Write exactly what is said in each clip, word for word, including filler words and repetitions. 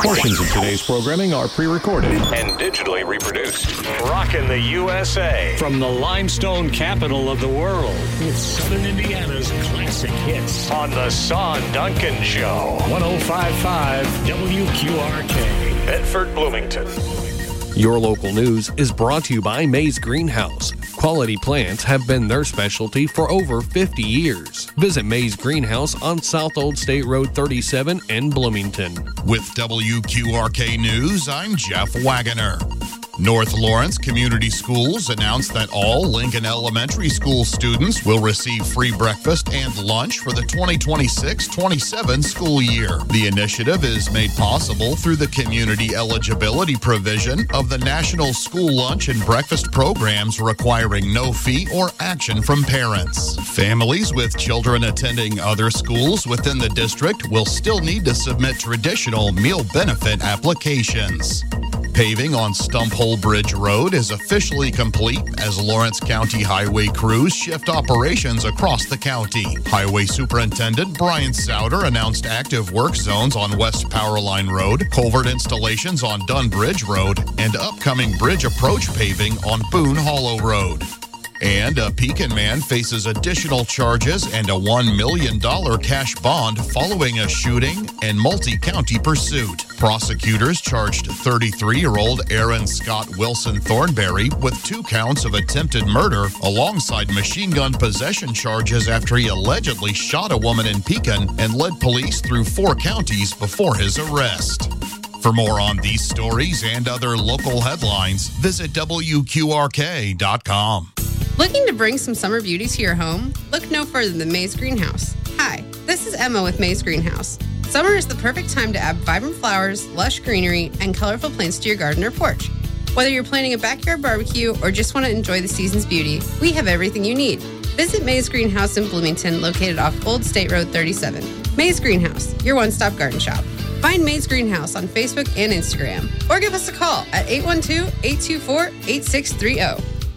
Portions of today's programming are pre-recorded and digitally reproduced. Rockin' the U S A. From the limestone capital of the world, it's Southern Indiana's classic hits. On the Saw Duncan Show. one oh five point five W Q R K. Bedford, Bloomington. Your local news is brought to you by Mays Greenhouse. Quality plants have been their specialty for over fifty years. Visit Mays Greenhouse on South Old State Road thirty-seven in Bloomington. With W Q R K News, I'm Jeff Wagoner. North Lawrence Community Schools announced that all Lincoln Elementary School students will receive free breakfast and lunch for the twenty twenty-six twenty-seven school year. The initiative is made possible through the community eligibility provision of the National School Lunch and Breakfast programs requiring no fee or action from parents. Families with children attending other schools within the district will still need to submit traditional meal benefit applications. Paving on Stump Hole Bridge Road is officially complete as Lawrence County highway crews shift operations across the county. Highway Superintendent Brian Souter announced active work zones on West Powerline Road, culvert installations on Dunn Bridge Road, and upcoming bridge approach paving on Boone Hollow Road. And a Pekin man faces additional charges and a one million dollars cash bond following a shooting and multi-county pursuit. Prosecutors charged thirty-three-year-old Aaron Scott Wilson Thornberry with two counts of attempted murder alongside machine gun possession charges after he allegedly shot a woman in Pekin and led police through four counties before his arrest. For more on these stories and other local headlines, visit W Q R K dot com. Looking to bring some summer beauty to your home? Look no further than Mays Greenhouse. Hi, this is Emma with Mays Greenhouse. Summer is the perfect time to add vibrant flowers, lush greenery, and colorful plants to your garden or porch. Whether you're planning a backyard barbecue or just want to enjoy the season's beauty, we have everything you need. Visit Mays Greenhouse in Bloomington, located off Old State Road thirty-seven. Mays Greenhouse, your one-stop garden shop. Find Mays Greenhouse on Facebook and Instagram, or give us a call at eight one two, eight two four, eight six three zero.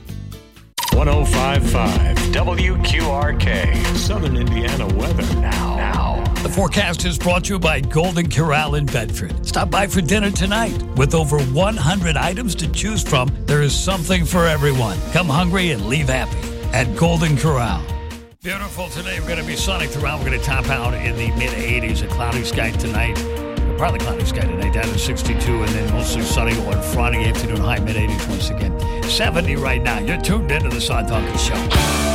one oh five point five W Q R K. Southern Indiana weather now. Now. The forecast is brought to you by Golden Corral in Bedford. Stop by for dinner tonight. With over one hundred items to choose from, there is something for everyone. Come hungry and leave happy at Golden Corral. Beautiful today. We're going to be sunny throughout. We're going to top out in the mid eighties. A cloudy sky tonight. Partly cloudy sky tonight, down to sixty-two, and then mostly sunny on Friday afternoon, high mid eighties once again. seventy right now. You're tuned into the Saw Duncan Show.